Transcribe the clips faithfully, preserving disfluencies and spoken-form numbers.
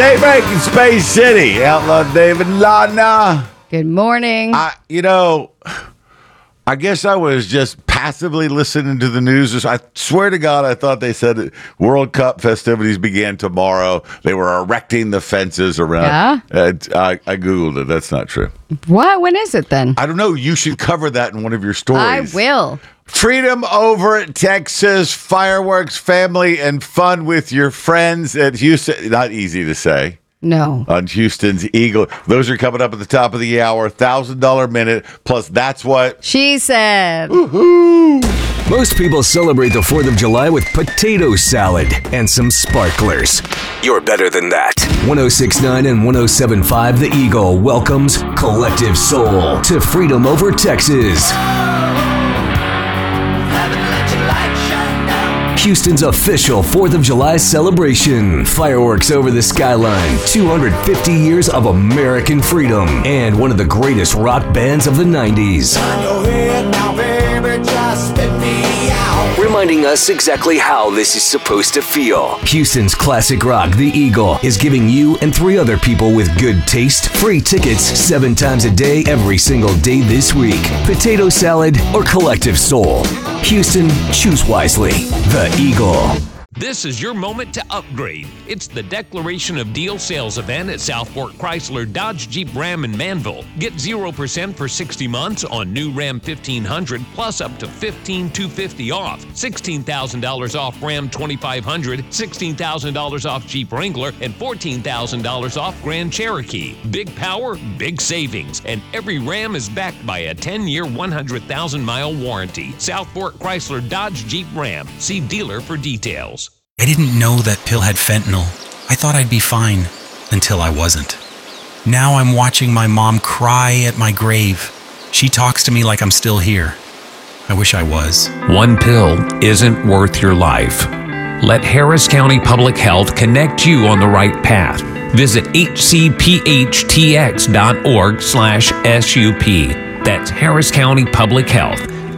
Daybreak in Space City. Outlaw David Lana. Good morning. I, you know, I guess I was just passively listening to the news. I swear to God, I thought they said World Cup festivities began tomorrow. They were erecting the fences around. Yeah? Uh, I, I Googled it. That's not true. What? When is it then? I don't know. You should cover that in one of your stories. I will. Freedom over at Texas, fireworks, family, and fun with your friends at Houston. Not easy to say. No. On Houston's Eagle. Those are coming up at the top of the hour. one thousand dollars minute. Plus, that's what she said. Woohoo! Most people celebrate the fourth of July with potato salad and some sparklers. You're better than that. one oh six point nine and one oh seven point five The Eagle welcomes Collective Soul to Freedom Over Texas. Houston's official fourth of July celebration. Fireworks over the skyline. two hundred fifty years of American freedom. And one of the greatest rock bands of the nineties. Reminding us exactly how this is supposed to feel. Houston's classic rock, The Eagle, is giving you and three other people with good taste free tickets seven times a day, every single day this week. Potato salad or Collective Soul. Houston, choose wisely. The Eagle. This is your moment to upgrade. It's the Declaration of Deal sales event at Southport Chrysler Dodge Jeep Ram in Manville. Get zero percent for sixty months on new Ram fifteen hundred plus up to fifteen thousand two hundred fifty dollars off, sixteen thousand dollars off Ram twenty-five hundred, sixteen thousand dollars off Jeep Wrangler, and fourteen thousand dollars off Grand Cherokee. Big power, big savings, and every Ram is backed by a ten-year, one hundred thousand mile warranty. Southport Chrysler Dodge Jeep Ram. See dealer for details. I didn't know that pill had fentanyl. I thought I'd be fine, until I wasn't. Now I'm watching my mom cry at my grave. She talks to me like I'm still here. I wish I was. One pill isn't worth your life. Let Harris County Public Health connect you on the right path. Visit hcphtx.org slash SUP. That's Harris County Public Health.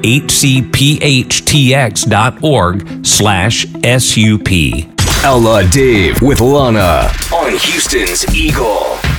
hcphtx.org slash SUP. Outlaw Dave with Lana on Houston's Eagle.